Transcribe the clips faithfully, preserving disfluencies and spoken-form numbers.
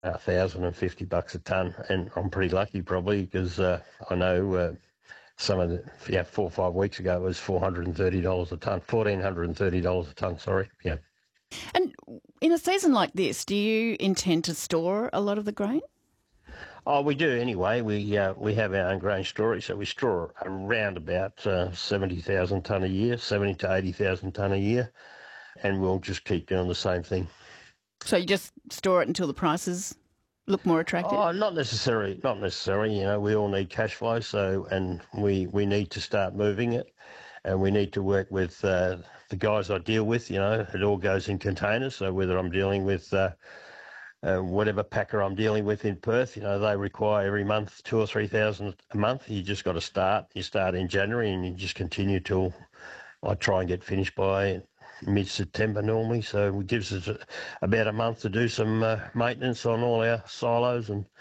one thousand fifty bucks a tonne, and I'm pretty lucky probably because uh, I know uh, some of the, yeah, four or five weeks ago it was four hundred thirty dollars a tonne, one thousand four hundred thirty dollars a tonne, sorry, yeah. And in a season like this, do you intend to store a lot of the grain? Oh, we do anyway. We uh, we have our own grain storage, so we store around about uh, seventy thousand tonne a year, seventy to eighty thousand tonne a year, and we'll just keep doing the same thing. So you just store it until the prices look more attractive? Oh, not necessarily. Not necessarily. You know, we all need cash flow, so and we we need to start moving it, and we need to work with uh, the guys I deal with. You know, it all goes in containers. So whether I'm dealing with uh, uh, whatever packer I'm dealing with in Perth, you know, they require every month two or three thousand a month. You just got to start. You start in January, and you just continue till I try and get finished by mid-September normally, so it gives us a, about a month to do some uh, maintenance on all our silos and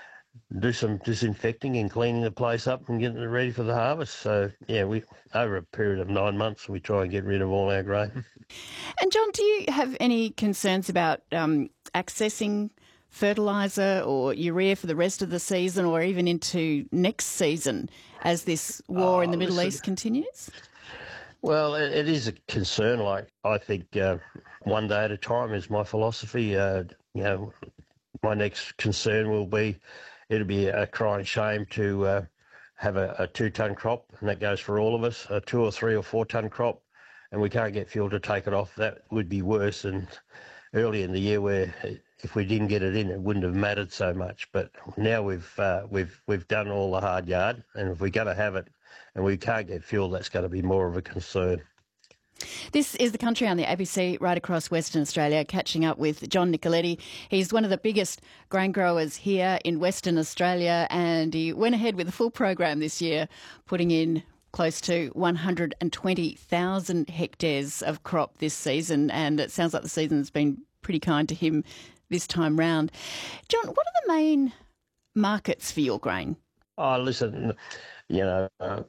do some disinfecting and cleaning the place up and getting it ready for the harvest. So, yeah, we over a period of nine months, we try and get rid of all our grain. And, John, do you have any concerns about um, accessing fertiliser or urea for the rest of the season or even into next season as this war oh, in the Middle listen, East continues? Well, it, it is a concern. Like, I think uh, one day at a time is my philosophy. Uh, you know, my next concern will be, it'll be a crying shame to uh, have a, a two-tonne crop, and that goes for all of us, a two or three or four-tonne crop, and we can't get fuel to take it off. That would be worse than early in the year where if we didn't get it in, it wouldn't have mattered so much. But now we've uh, we've we've done all the hard yard, and if we're going to have it and we can't get fuel, that's going to be more of a concern. This is The Country on the A B C right across Western Australia, catching up with John Nicoletti. He's one of the biggest grain growers here in Western Australia, and he went ahead with a full program this year, putting in close to one hundred twenty thousand hectares of crop this season, and it sounds like the season's been pretty kind to him this time round. John, what are the main markets for your grain? Oh, listen, you know, uh,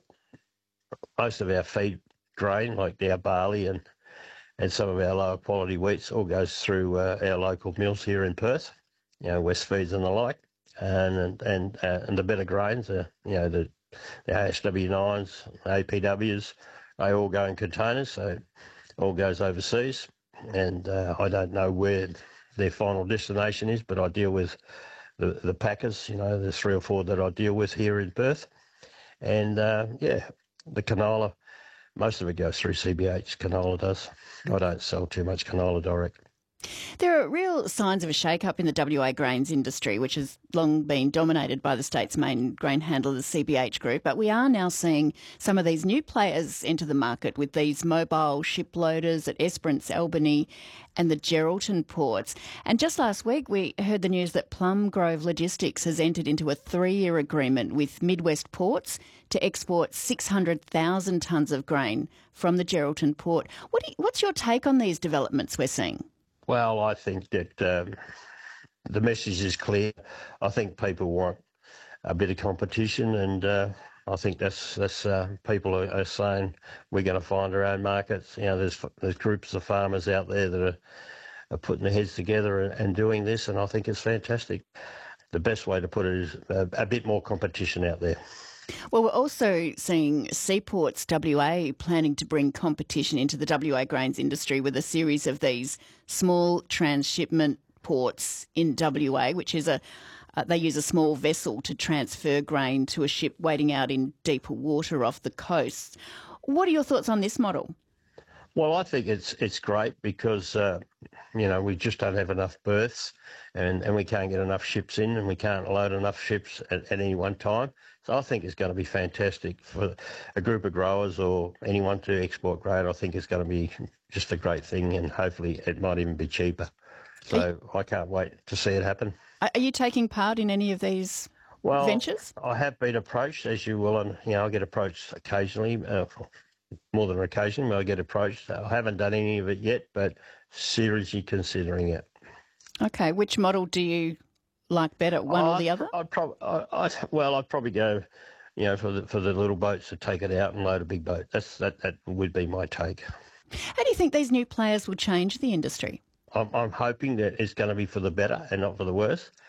most of our feed grain, like our barley and, and some of our lower quality wheats, all goes through uh, our local mills here in Perth, you know, Westfeeds and the like. And and uh, and the better grains, uh, you know, the, the A S W nines, A P Ws, they all go in containers, so it all goes overseas. And uh, I don't know where their final destination is, but I deal with the, the packers, you know, there's three or four that I deal with here in Perth. And, uh, yeah, the canola, most of it goes through C B H, canola does. I don't sell too much canola direct. There are real signs of a shake-up in the W A grains industry, which has long been dominated by the state's main grain handler, the C B H Group, but we are now seeing some of these new players enter the market with these mobile ship loaders at Esperance, Albany and the Geraldton ports. And just last week we heard the news that Plum Grove Logistics has entered into a three-year agreement with Midwest Ports to export six hundred thousand tonnes of grain from the Geraldton port. What do you, what's your take on these developments we're seeing? Well, I think that um, the message is clear. I think people want a bit of competition, and uh, I think that's that's uh, people are, are saying we're going to find our own markets. You know, there's there's groups of farmers out there that are, are putting their heads together and, and doing this, and I think it's fantastic. The best way to put it is a, a bit more competition out there. Well, we're also seeing Seaports W A planning to bring competition into the W A grains industry with a series of these small transshipment ports in W A, which is a uh, they use a small vessel to transfer grain to a ship waiting out in deeper water off the coast. What are your thoughts on this model? Well, I think it's it's great because, uh, you know, we just don't have enough berths and, and we can't get enough ships in and we can't load enough ships at, at any one time. So I think it's going to be fantastic for a group of growers or anyone to export grain. I think it's going to be just a great thing, and hopefully it might even be cheaper. So I can't wait to see it happen. Are you taking part in any of these well, ventures? I have been approached, as you will, and, you know, I get approached occasionally, uh, more than occasionally, I get approached. I haven't done any of it yet, but seriously considering it. Okay, which model do you like better, one oh, or the other? I'd probably, I, well, I'd probably go, you know, for the for the little boats to take it out and load a big boat. That's that that would be my take. How do you think these new players will change the industry? I'm, I'm hoping that it's going to be for the better and not for the worse.